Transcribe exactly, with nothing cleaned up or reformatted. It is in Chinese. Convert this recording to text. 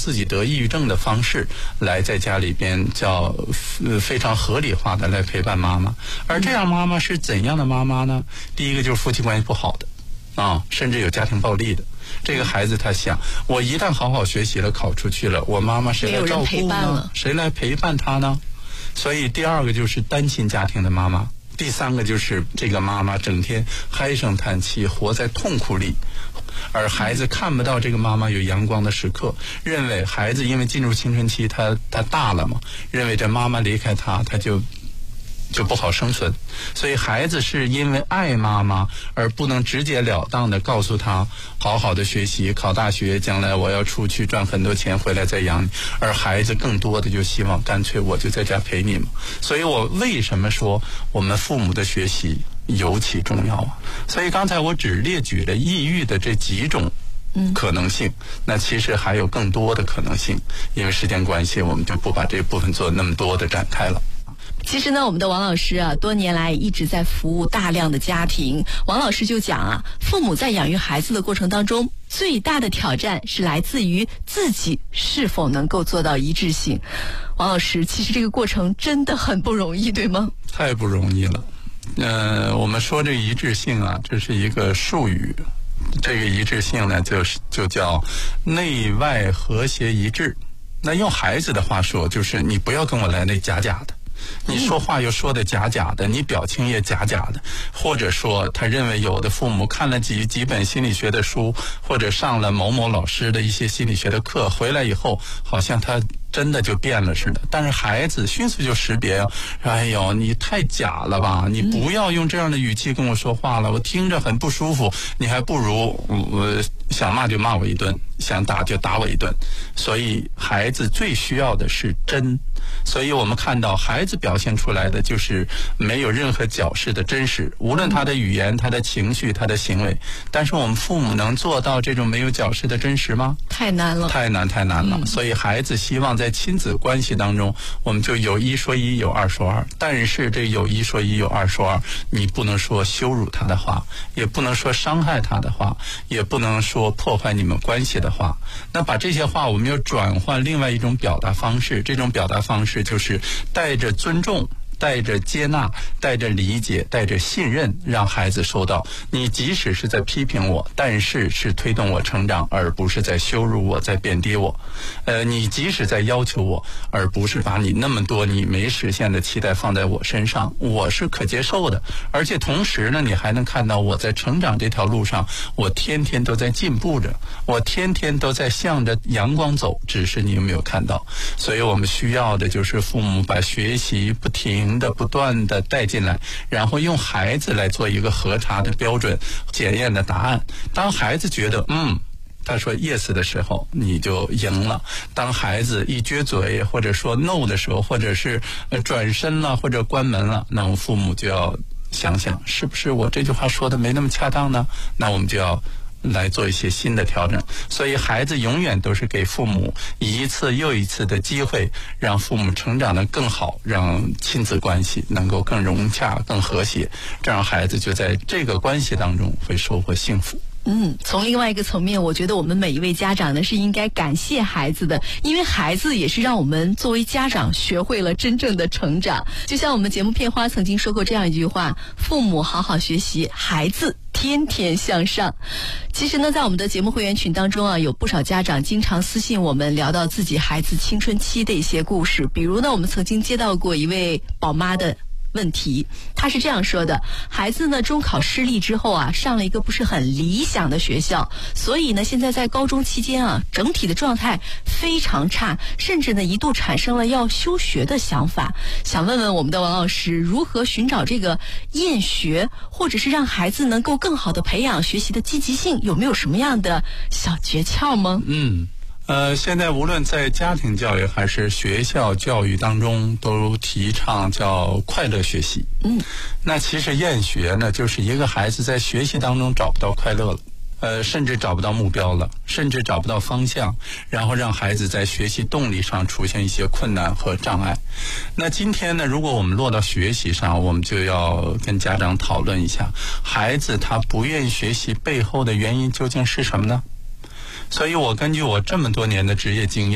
自己得抑郁症的方式来在家里边叫呃非常合理化的来陪伴妈妈。而这样妈妈是怎样的妈妈呢？第一个就是夫妻关系不好的啊，甚至有家庭暴力的。这个孩子他想，我一旦好好学习了，考出去了，我妈妈谁来照顾呢？谁来陪伴他呢？所以第二个就是单亲家庭的妈妈，第三个就是这个妈妈整天唉声叹气，活在痛苦里，而孩子看不到这个妈妈有阳光的时刻，认为孩子因为进入青春期，他他大了嘛，认为这妈妈离开他，他就就不好生存。所以孩子是因为爱妈妈而不能直截了当的告诉他好好的学习考大学，将来我要出去赚很多钱回来再养你，而孩子更多的就希望干脆我就在家陪你嘛。所以我为什么说我们父母的学习尤其重要啊？所以刚才我只列举了抑郁的这几种可能性，那其实还有更多的可能性，因为时间关系我们就不把这部分做那么多的展开了。 其实呢，我们的王老师啊，多年来一直在服务大量的家庭。王老师就讲啊，父母在养育孩子的过程当中，最大的挑战是来自于自己是否能够做到一致性。王老师，其实这个过程真的很不容易，对吗？ 太不容易了。呃，我们说这个一致性啊，这是一个术语。这个一致性呢，就是就叫内外和谐一致。那用孩子的话说，就是你不要跟我来那假假的。你说话又说的假假的，你表情也假假的，或者说他认为有的父母看了几几本心理学的书，或者上了某某老师的一些心理学的课，回来以后好像他真的就变了似的。但是孩子迅速就识别，哎呦，你太假了吧，你不要用这样的语气跟我说话了，我听着很不舒服，你还不如我想骂就骂我一顿，想打就打我一顿。所以孩子最需要的是真，所以我们看到孩子表现出来的就是没有任何矫饰的真实，无论他的语言、他的情绪、他的行为。但是我们父母能做到这种没有矫饰的真实吗？ 太难了， 太难太难了。嗯、所以孩子希望在亲子关系当中，我们就有一说一，有二说二。但是这有一说一，有二说二，你不能说羞辱他的话，也不能说伤害他的话，也不能说破坏你们关系的话。那把这些话我们要转换另外一种表达方式，这种表达方式就是带着尊重，带着接纳，带着理解，带着信任，让孩子收到你即使是在批评我，但是是推动我成长，而不是在羞辱我，在贬低我。呃，你即使在要求我，而不是把你那么多你没实现的期待放在我身上，我是可接受的。而且同时呢，你还能看到我在成长这条路上，我天天都在进步着，我天天都在向着阳光走，只是你有没有看到。所以我们需要的就是父母把学习不停的不断的带进来，然后用孩子来做一个核查的标准检验的答案。当孩子觉得嗯他说 yes 的时候，你就赢了。当孩子一撅嘴或者说 no 的时候，或者是转身了或者关门了，那我们父母就要想想，是不是我这句话说的没那么恰当呢？那我们就要来做一些新的调整。所以孩子永远都是给父母一次又一次的机会，让父母成长得更好，让亲子关系能够更融洽更和谐，这样孩子就在这个关系当中会收获幸福。 嗯，从另外一个层面，我觉得我们每一位家长呢是应该感谢孩子的，因为孩子也是让我们作为家长学会了真正的成长。就像我们节目片花曾经说过这样一句话：父母好好学习，孩子天天向上。其实呢，在我们的节目会员群当中啊，有不少家长经常私信我们聊到自己孩子青春期的一些故事。比如呢，我们曾经接到过一位宝妈的问题，他是这样说的：孩子呢中考失利之后啊，上了一个不是很理想的学校，所以呢现在在高中期间啊，整体的状态非常差，甚至呢一度产生了要休学的想法。想问问我们的王老师，如何寻找这个厌学，或者是让孩子能够更好的培养学习的积极性，有没有什么样的小诀窍吗？ 嗯呃，现在无论在家庭教育还是学校教育当中，都提倡叫快乐学习。嗯，那其实厌学呢，就是一个孩子在学习当中找不到快乐了，呃，甚至找不到目标了，甚至找不到方向，然后让孩子在学习动力上出现一些困难和障碍。那今天呢，如果我们落到学习上，我们就要跟家长讨论一下，孩子他不愿意学习背后的原因究竟是什么呢？所以我根据我这么多年的职业经验，